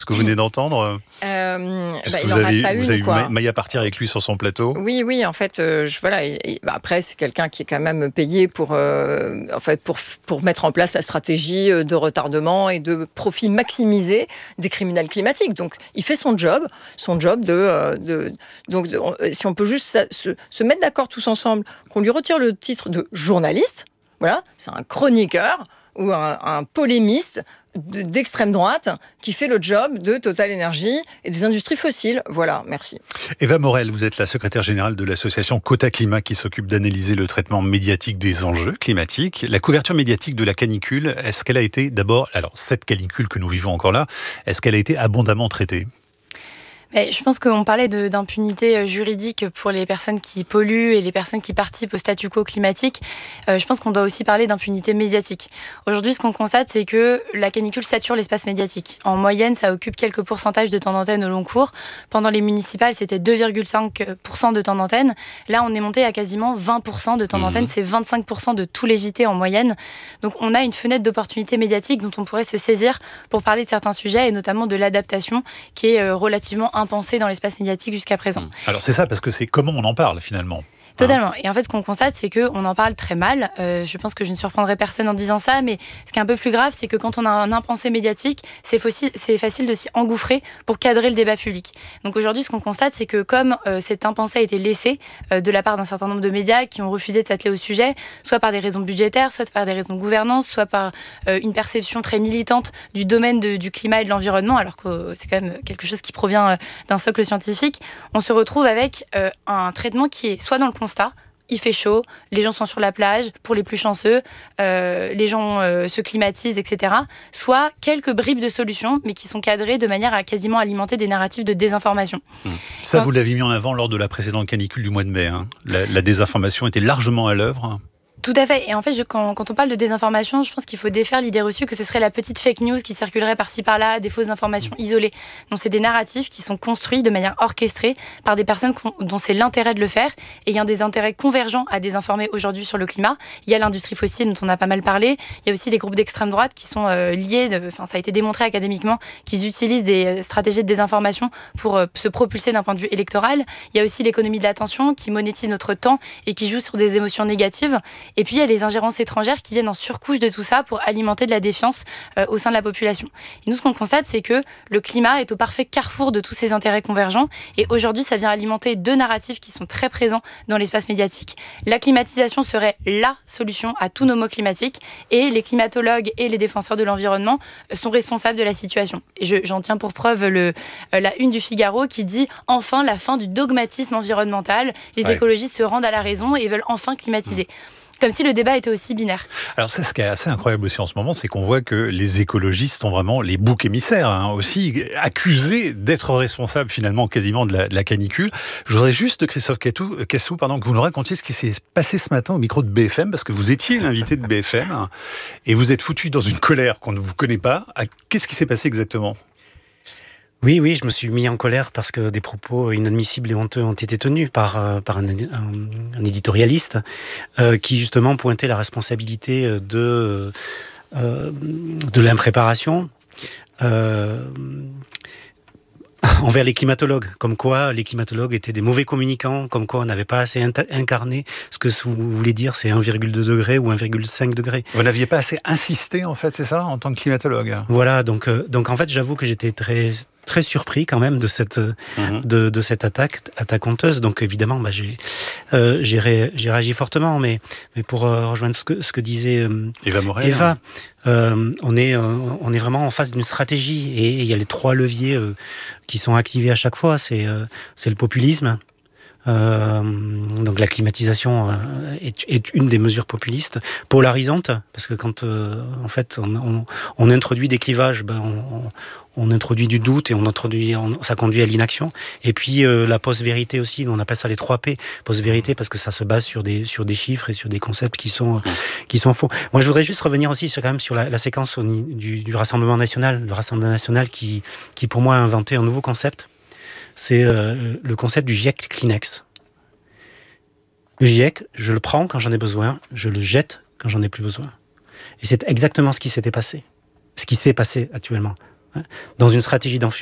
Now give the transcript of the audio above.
Ce que vous venez d'entendre, Il vous n'en rate pas vous une, avez eu quoi. maille à partir avec lui sur son plateau. Oui, en fait, voilà. Après, c'est quelqu'un qui est quand même payé pour mettre en place la stratégie de retardement et de profit maximisé des criminels climatiques. Donc, il fait son job si on peut juste se mettre d'accord tous ensemble, qu'on lui retire le titre de journaliste, voilà, c'est un chroniqueur ou un polémiste d'extrême droite qui fait le job de Total Énergie et des industries fossiles. Voilà, merci. Eva Morel, vous êtes la secrétaire générale de l'association Quota Climat qui s'occupe d'analyser le traitement médiatique des enjeux climatiques. La couverture médiatique de la canicule, est-ce qu'elle a été d'abord, alors cette canicule que nous vivons encore là, est-ce qu'elle a été abondamment traitée ? Je pense qu'on parlait d'impunité juridique pour les personnes qui polluent et les personnes qui participent au statu quo climatique. Je pense qu'on doit aussi parler d'impunité médiatique. Aujourd'hui, ce qu'on constate, c'est que la canicule sature l'espace médiatique. En moyenne, ça occupe quelques pourcentages de temps d'antenne au long cours. Pendant les municipales, c'était 2,5% de temps d'antenne. Là, on est monté à quasiment 20% de temps d'antenne. C'est 25% de tous les JT en moyenne. Donc, on a une fenêtre d'opportunité médiatique dont on pourrait se saisir pour parler de certains sujets et notamment de l'adaptation qui est relativement impensé dans l'espace médiatique jusqu'à présent. Alors c'est ça, parce que c'est comment on en parle finalement. Totalement. Et en fait, ce qu'on constate, c'est qu'on en parle très mal. Je pense que je ne surprendrai personne en disant ça, mais ce qui est un peu plus grave, c'est que quand on a un impensé médiatique, c'est facile de s'y engouffrer pour cadrer le débat public. Donc aujourd'hui, ce qu'on constate, c'est que comme cet impensé a été laissé de la part d'un certain nombre de médias qui ont refusé de s'atteler au sujet, soit par des raisons budgétaires, soit par des raisons de gouvernance, soit par une perception très militante du domaine du climat et de l'environnement, alors que c'est quand même quelque chose qui provient d'un socle scientifique, on se retrouve avec un traitement qui est soit dans le constat, il fait chaud, les gens sont sur la plage, pour les plus chanceux, les gens se climatisent, etc. Soit quelques bribes de solutions, mais qui sont cadrées de manière à quasiment alimenter des narratifs de désinformation. Ça, vous l'avez mis en avant lors de la précédente canicule du mois de mai. La désinformation était largement à l'œuvre. Tout à fait. Et en fait, quand on parle de désinformation, je pense qu'il faut défaire l'idée reçue que ce serait la petite fake news qui circulerait par-ci par-là, des fausses informations isolées. Donc, c'est des narratifs qui sont construits de manière orchestrée par des personnes dont c'est l'intérêt de le faire. Et il y a des intérêts convergents à désinformer aujourd'hui sur le climat. Il y a l'industrie fossile dont on a pas mal parlé. Il y a aussi les groupes d'extrême droite qui sont liés, ça a été démontré académiquement, qu'ils utilisent des stratégies de désinformation pour se propulser d'un point de vue électoral. Il y a aussi l'économie de l'attention qui monétise notre temps et qui joue sur des émotions négatives. Et puis, il y a les ingérences étrangères qui viennent en surcouche de tout ça pour alimenter de la défiance au sein de la population. Et nous, ce qu'on constate, c'est que le climat est au parfait carrefour de tous ces intérêts convergents. Et aujourd'hui, ça vient alimenter deux narratifs qui sont très présents dans l'espace médiatique. La climatisation serait la solution à tous nos maux climatiques. Et les climatologues et les défenseurs de l'environnement sont responsables de la situation. Et j'en tiens pour preuve la une du Figaro qui dit « Enfin, la fin du dogmatisme environnemental. Les écologistes se rendent à la raison et veulent enfin climatiser. » Comme si le débat était aussi binaire. Alors ça, ce qui est assez incroyable aussi en ce moment, c'est qu'on voit que les écologistes ont vraiment les boucs émissaires, aussi accusés d'être responsables finalement quasiment de la canicule. Je voudrais juste, Christophe Cassou, que vous nous racontiez ce qui s'est passé ce matin au micro de BFM, parce que vous étiez l'invité de BFM et vous êtes foutu dans une colère qu'on ne vous connaît pas. Qu'est-ce qui s'est passé exactement ? Oui, je me suis mis en colère parce que des propos inadmissibles et honteux ont été tenus par un éditorialiste qui justement pointait la responsabilité de l'impréparation envers les climatologues, comme quoi les climatologues étaient des mauvais communicants, comme quoi on n'avait pas assez incarné ce que vous voulez dire, c'est 1,2 degré ou 1,5 degré. Vous n'aviez pas assez insisté, en fait, c'est ça, en tant que climatologue ? Voilà, donc en fait, j'avoue que j'étais très surpris quand même de cette attaque honteuse. Donc évidemment, j'ai réagi fortement, mais pour rejoindre ce que disait Eva Morel, on est vraiment en face d'une stratégie et il y a les trois leviers qui sont activés à chaque fois. C'est le populisme. Donc la climatisation est une des mesures populistes, polarisantes, parce que quand en fait on introduit des clivages, on introduit du doute et ça conduit à l'inaction. Et puis la post-vérité aussi, on appelle ça les 3 P. Post-vérité parce que ça se base sur des chiffres et sur des concepts qui sont faux. Moi, je voudrais juste revenir aussi sur la séquence du Rassemblement national, le Rassemblement national qui pour moi a inventé un nouveau concept. C'est le concept du GIEC Kleenex. Le GIEC, je le prends quand j'en ai besoin, je le jette quand j'en ai plus besoin. Et c'est exactement ce qui s'est passé actuellement. Dans une stratégie